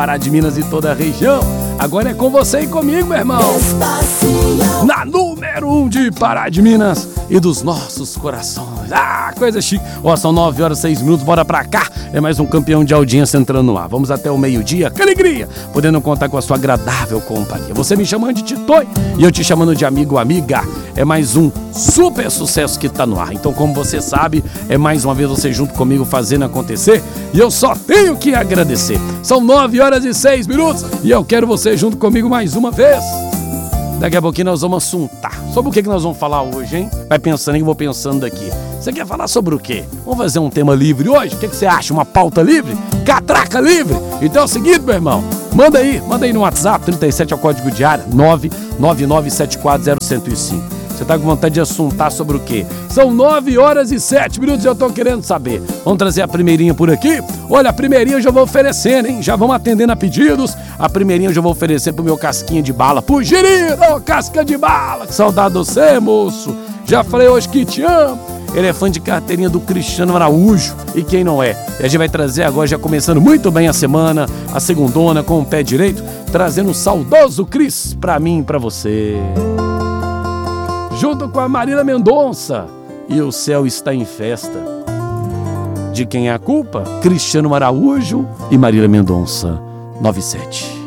Pará de Minas e toda a região. Agora é com você e comigo, meu irmão. Na número 1 de Pará de Minas e dos nossos corações. Ah, coisa chique. Ó, são 9 horas e 6 minutos, bora pra cá. É mais um campeão de audiência entrando no ar. Vamos até o meio-dia, que alegria, podendo contar com a sua agradável companhia. Você me chamando de Titoi e eu te chamando de amigo ou amiga. É mais um super sucesso que tá no ar. Então, como você sabe, é mais uma vez você junto comigo fazendo acontecer. E eu só tenho que agradecer. São 9 horas e 6 minutos e eu quero você junto comigo mais uma vez. Daqui a pouquinho nós vamos assuntar. Sobre o que nós vamos falar hoje, hein? Vai pensando aí, eu vou pensando aqui. Você quer falar sobre o quê? Vamos fazer um tema livre hoje? O que você acha? Uma pauta livre? Catraca livre? Então é o seguinte, meu irmão. Manda aí no WhatsApp, 37 é o código de área, 999740105. Você tá com vontade de assuntar sobre o quê? São 9 horas e 7 minutos e eu tô querendo saber. Vamos trazer a primeirinha por aqui? Olha, a primeirinha eu já vou oferecendo, hein? Já vamos atendendo a pedidos. A primeirinha eu já vou oferecer pro meu casquinha de bala. Pro Girino, casca de bala. Que saudade de você, moço. Já falei hoje que te amo. Ele é fã de carteirinha do Cristiano Araújo. E quem não é? E a gente vai trazer agora, já começando muito bem a semana, a segundona com o pé direito, trazendo o saudoso Cris pra mim e pra você. Junto com a Marília Mendonça. E o céu está em festa. De quem é a culpa? Cristiano Araújo e Marília Mendonça. 97.